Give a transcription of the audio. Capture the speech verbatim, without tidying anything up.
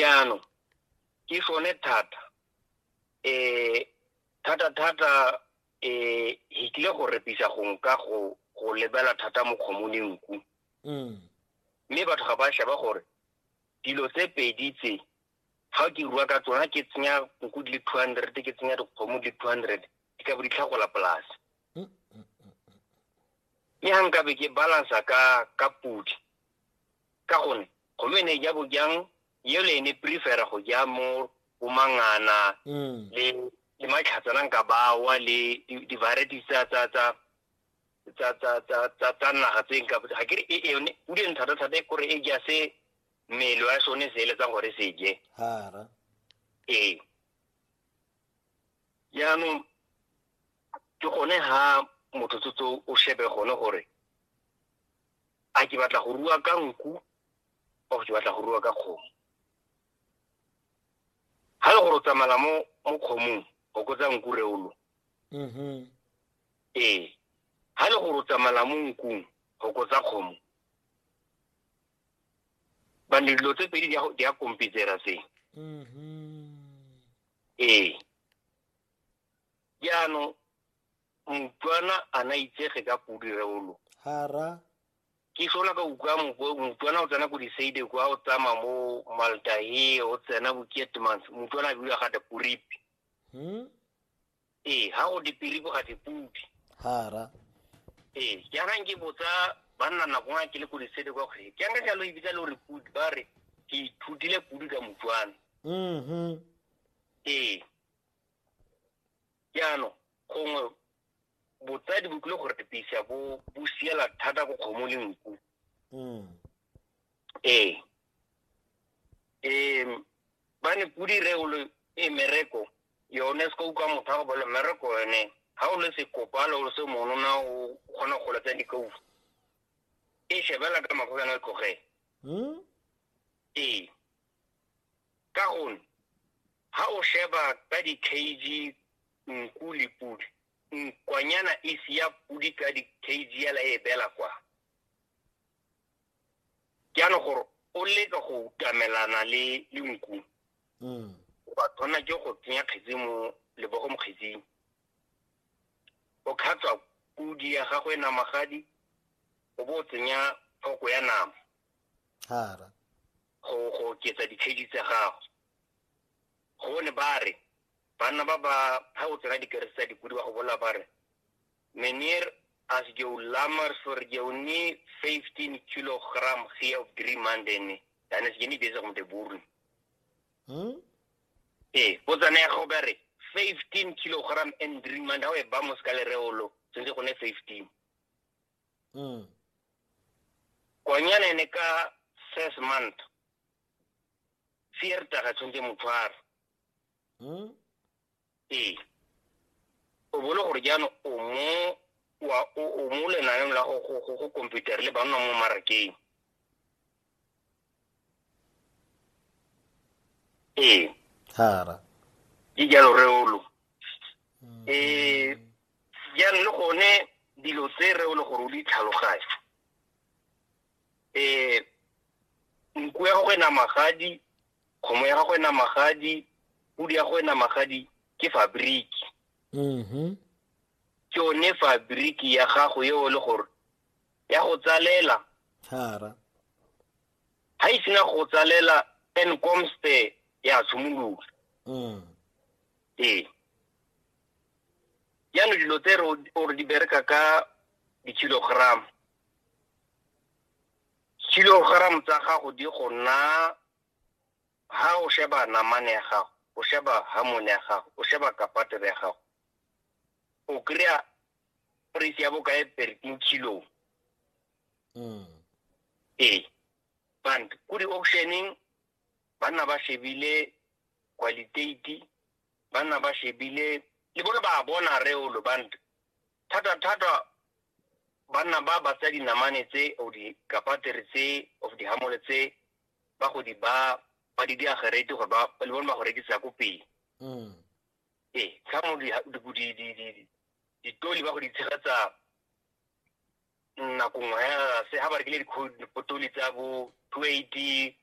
jaano ke sone thata eh thata thata eh hitlile go repisa go nka go go lebela thata mo community nku mm mme batho ga ba sheba gore dilo tse pedi tse ha ke rua ka tsona ke tsenya nku di two hundred ke tsenya dikgomo di two hundred ke ka bo di tlhagola polasi mme hang ka be ke balance ka ka pudi ka gone go mene ja bo jang yo le ne prefer go ja mo o mangana le le matlhatsana ka bawa le di varieties tsa tsa tsa tsa tsa tsa tsa tsa naga tseng ka ga ke e yone o di nthata thata gore e ja se melo ya sone se le tsa gore se je hara eh ya no ke gone ha motho tsotso o shebe gone gore a ke batla go rua ka nku o ke batla go rua ka kgomo ha le go tsamala mo mo khomong go go tsa nku reolo mhm eh ha le go tsamala mo nku go go tsa kgomo ba ne lo tse pedi di a kompetera se mhm eh ya no mutwana ana itsege ka pudi reolo hara ke sola ka ukwa mo mutwana o tsena go di seide kwa o tsama mo Malta he o tsena bo Kietmans mutwana bua ga de puripi hm eh ha o di piripo ga di pudi hara eh ya rang ke botsa banna na bona ke le go di seide kwa gore ke nga jalo e bitsa le re pudi ba re ke thutile pudi ka mutwana mhm eh ya no gongwe botsadi bo kile gore tepisa bo bo siela thata go kgomo le nku mm eh eh bane pudi reolo e mereko yone sko ka motho go bole mereko ene ha o le se kopalo o se mono na o khona go letsa dikou e shebela ka makhona le koge hm eh ka gon ha o sheba ka di kg nku le pudi kwanyana isi ya pudi ka di kg ya la e bela kwa yana gore o le ka go tamelana le le nku mm ba tsona ke go tsenya kgetse mo le bo go mokgetsing o khatsa pudi ya ga go ena magadi o bo tsenya phoko ya nama hara go go ketsa di kg tsa gago go ne bare bana ba ba ha o tsena di keresa di pudi ba go bola bare menir as jou lammers vir jou nie fifteen kilogram gee op drie maande nie dan is jy nie besig om te boer nie hm eh botsane ya go bare fifteen kilogram in drie maande ho e ba moskale reolo tsentse go ne fifteen mm kwanyana ne ka six month fierta ga tsentse motshwara hm eh o bolo gore jano o mo wa o mo le nang la go go go computer le bana mo marakeng eh hara di jalo reolo eh ya no gone dilo tse reolo gore o di tlhaloganya eh nku ya go ena magadi khomo ya go ena magadi pudi ya go ena magadi ke fabric mhm ke one fabric ya gago yo le gore ya go tsalela hara ha e sina go tsalela en komste ya tsumulu mm eh ya no dilo tero o di bereka ka di kilogram kilogram tsa gago di gona ha o sheba namane ya gago o sheba hamone ya gago o sheba kapate ya gago o krea price ya bokae per kilo mm eh band ku di auctioning bana ba shebile quality bana ba shebile le bona ba bona reolo band thata thata bana ba ba tsa dinamane tse o di kapate tse of di hamole tse ba go di ba ba di dia gerete go ba le bona ba go rekisa ko pele mm eh ka mo di di di di di toli ba go di tshegatsa nna go ngwa se ha ba rekile di potoli tsa bo two eighty